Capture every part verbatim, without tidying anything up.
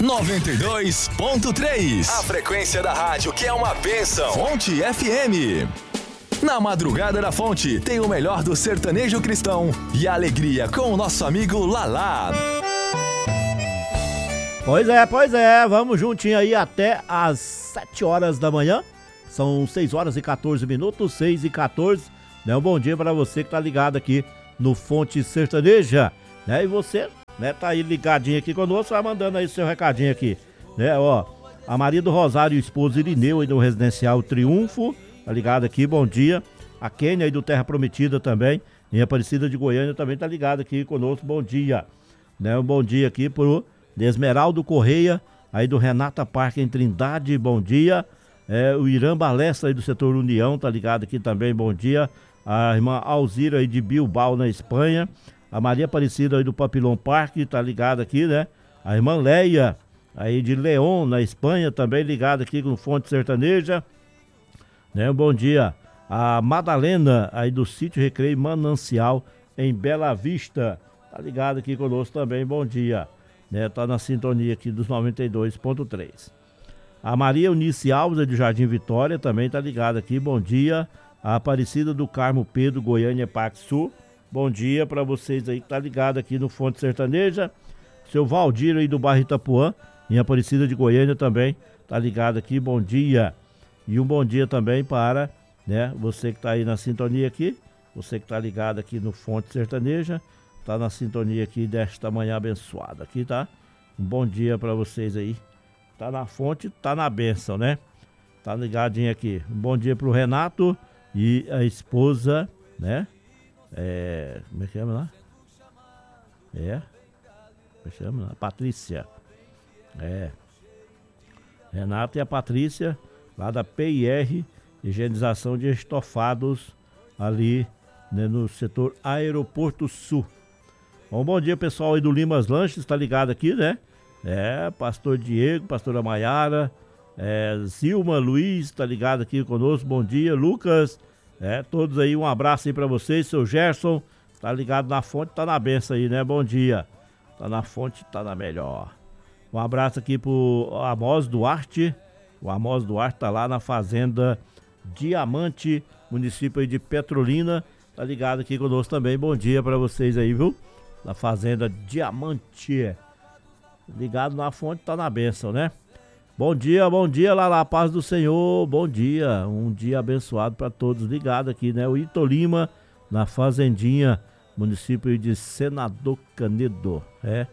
noventa e dois ponto três. A frequência da rádio que é uma bênção. Fonte F M. Na madrugada da Fonte tem o melhor do sertanejo cristão e a alegria com o nosso amigo Lalá. Pois é, pois é, vamos juntinho aí até às sete horas da manhã. São seis horas e quatorze minutos, seis e quatorze. Né? Um bom dia para você que tá ligado aqui no Fonte Sertaneja. Né? E você, né, tá aí ligadinho aqui conosco, vai mandando aí seu recadinho aqui. Né? Ó, a Maria do Rosário e o esposo Irineu aí do Residencial Triunfo, tá ligado aqui, bom dia. A Kênia aí do Terra Prometida também, em Aparecida de Goiânia também tá ligado aqui conosco, bom dia. Né? Um bom dia aqui pro Esmeraldo Correia, aí do Renata Parque em Trindade, bom dia. É, o Irã Balestra aí do setor União, tá ligado aqui também, bom dia. A irmã Alzira aí de Bilbao, na Espanha. A Maria Aparecida aí do Papilão Parque, tá ligada aqui, né? A irmã Leia aí de León, na Espanha, também ligada aqui com Fonte Sertaneja. Né? Bom dia. A Madalena aí do Sítio Recreio Manancial, em Bela Vista, tá ligada aqui conosco também, bom dia. Né? Tá na sintonia aqui dos noventa e dois ponto três. A Maria Eunice Alves de Jardim Vitória também tá ligada aqui, bom dia. A Aparecida do Carmo Pedro, Goiânia, Parque Sul, bom dia para vocês aí que tá ligado aqui no Fonte Sertaneja. Seu Valdir aí do bairro Itapuã, em Aparecida de Goiânia também tá ligado aqui, bom dia. E um bom dia também para, né, você que tá aí na sintonia aqui, você que tá ligado aqui no Fonte Sertaneja, tá na sintonia aqui desta manhã abençoada aqui, tá? Um bom dia para vocês aí. Tá na fonte, tá na bênção, né? Tá ligadinho aqui. Um bom dia pro Renato e a esposa, né? É, como é que chama lá? É. Como é que chama lá? Patrícia. É. Renato e a Patrícia, lá da P I R, higienização de estofados, ali, né, no setor Aeroporto Sul. Bom, bom dia, pessoal aí do Limas Lanches, tá ligado aqui, né? É, pastor Diego, pastora Maiara, é, Zilma, Luiz, tá ligado aqui conosco, bom dia, Lucas, é, todos aí, um abraço aí pra vocês, seu Gerson, tá ligado na fonte, tá na benção aí, né, bom dia, tá na fonte, tá na melhor. Um abraço aqui pro Amós Duarte, o Amós Duarte tá lá na fazenda Diamante, município aí de Petrolina, tá ligado aqui conosco também, bom dia pra vocês aí, viu, na fazenda Diamante. Ligado na fonte, tá na bênção, né? Bom dia, bom dia, lá lá, paz do Senhor, bom dia, um dia abençoado para todos, ligado aqui, né? O Ito Lima, na Fazendinha, município de Senador Canedo, é?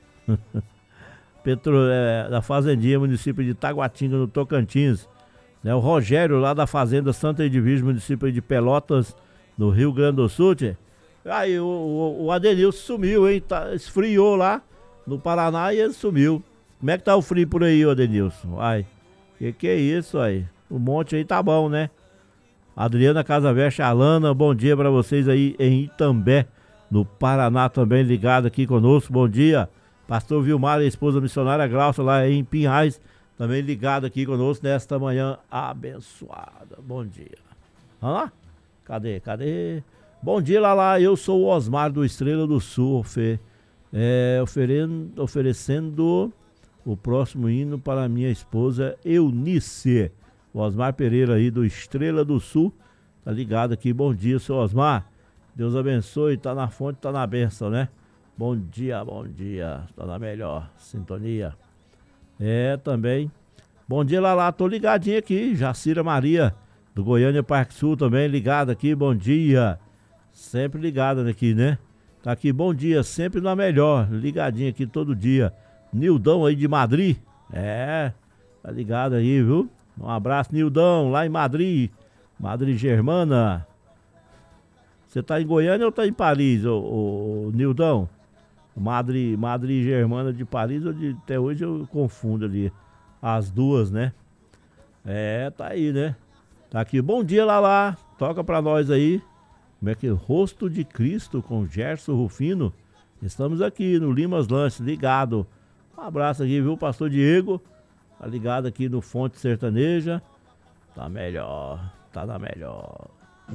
Petro, é, da Fazendinha, município de Taguatinga, no Tocantins, né? O Rogério, lá da Fazenda Santa Edvige, município de Pelotas, no Rio Grande do Sul, tchê. Aí o, o, o Adenilson sumiu, hein? Tá, esfriou lá no Paraná e ele sumiu. Como é que tá o frio por aí, ô Adenilson? Ai, que que é isso aí? O monte aí tá bom, né? Adriana Casaveste, Alana, bom dia pra vocês aí em Itambé, no Paraná também, ligado aqui conosco, bom dia. Pastor Vilmar e a esposa missionária Glaucia lá em Pinhais, também ligado aqui conosco nesta manhã abençoada. Bom dia. Vamos lá? Cadê, cadê? Bom dia, Lalá, eu sou o Osmar do Estrela do Sul, Fê. É, oferendo, oferecendo o próximo hino para minha esposa Eunice. O Osmar Pereira aí do Estrela do Sul, tá ligado aqui, bom dia, seu Osmar, Deus abençoe, tá na fonte, tá na bênção, né? Bom dia, bom dia, tá na melhor sintonia. É, também, bom dia, Lalá, tô ligadinho aqui, Jacira Maria, do Goiânia Parque Sul também, ligado aqui, bom dia, sempre ligado aqui, né? Tá aqui, bom dia, sempre na melhor, ligadinho aqui todo dia. Nildão aí de Madrid, é, tá ligado aí, viu? Um abraço, Nildão, lá em Madrid, Madrid Germana. Você tá em Goiânia ou tá em Paris, ô, ô, ô Nildão? Madrid, Madrid Germana de Paris, ou de, até hoje eu confundo ali, as duas, né? É, tá aí, né? Tá aqui, bom dia, Lalá, toca pra nós aí. Como é que é? Rosto de Cristo com Gerson Rufino. Estamos aqui no Limas Lanches, ligado. Um abraço aqui, viu, pastor Diego? Tá ligado aqui no Fonte Sertaneja. Tá melhor, tá na melhor.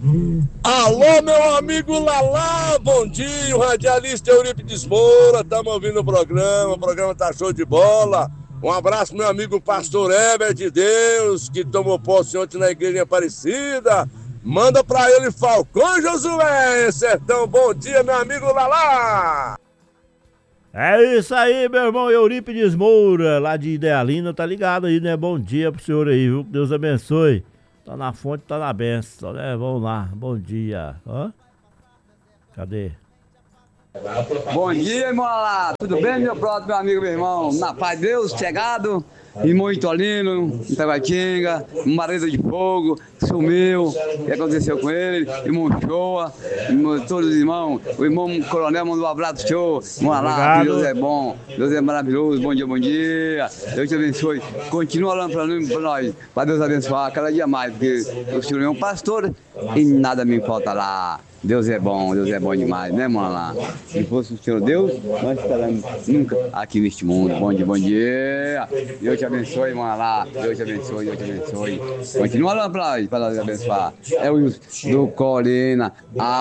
Alô, meu amigo Lalá, bom dia, o radialista Eurípides Moura, estamos ouvindo o programa, o programa tá show de bola. Um abraço, meu amigo pastor Heber de Deus, que tomou posse ontem na igreja Aparecida. Manda pra ele, Falcão Josué, Sertão. Bom dia, meu amigo Lalá. É isso aí, meu irmão Eurípides Moura, lá de Idealina, tá ligado aí, né? Bom dia pro senhor aí, viu? Que Deus abençoe. Tá na fonte, tá na benção, né? Vamos lá, bom dia. Hã? Cadê? Bom dia, irmão lá. Tudo bem, meu próximo, meu amigo, meu irmão? Na paz de Deus, chegado. Irmão Itolino, Itaguatinga, marido de fogo, sumiu. O que aconteceu com ele? Irmão Shoa, irmão, todos os irmãos. O irmão Coronel mandou um abraço, show. Irmão lá, Deus é bom, Deus é maravilhoso. Bom dia, bom dia. Deus te abençoe. Continua orando para nós, para Deus abençoar cada dia mais, porque o senhor é um pastor e nada me falta lá. Deus é bom, Deus é bom demais, né, mano? Lá. Se fosse o Senhor Deus, nós estaremos nunca aqui neste mundo. Bom dia, bom dia. Deus te abençoe, mano. Lá. Deus te abençoe, Deus te abençoe. Continua lá pra nós, para Deus abençoar. É o Wilson do Colina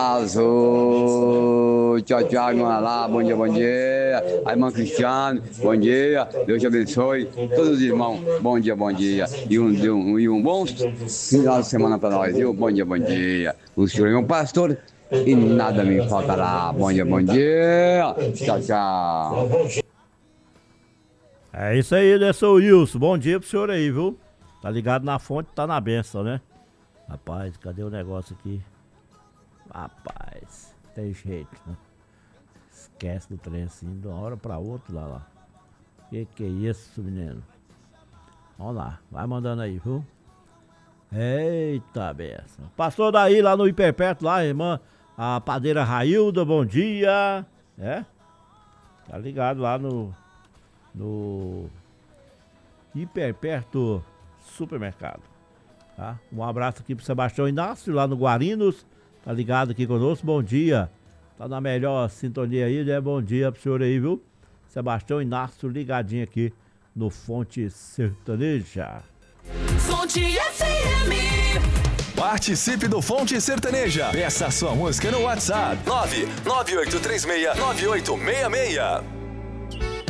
Azul. Tchau, tchau, mano. Lá. Bom dia, bom dia. A irmã Cristiano, bom dia. Deus te abençoe. Todos os irmãos, bom dia, bom dia. E um, e um, e um bom final de semana pra nós, viu? Bom dia, bom dia. O Senhor é um pastor e nada me faltará. Bom dia, bom dia. Tchau, tchau. É isso aí, né, seu Wilson? Bom dia pro senhor aí, viu? Tá ligado na fonte, tá na benção, né? Rapaz, cadê o negócio aqui? Rapaz, tem jeito, né? Esquece do trem assim, de uma hora pra outra, lá, lá. Que que é isso, menino? Vamos lá, vai mandando aí, viu? Eita, benção. Pastor daí lá no Hiperperto, lá, irmã, a padeira Railda, bom dia. É? Tá ligado lá no, no Hiperperto Supermercado. Tá? Um abraço aqui pro Sebastião Inácio, lá no Guarinos. Tá ligado aqui conosco, bom dia. Tá na melhor sintonia aí, né? Bom dia pro senhor aí, viu? Sebastião Inácio ligadinho aqui no Fonte Sertaneja. Fonte F M. Participe do Fonte Sertaneja. Peça sua música no WhatsApp nove nove oito três seis nove oito seis seis.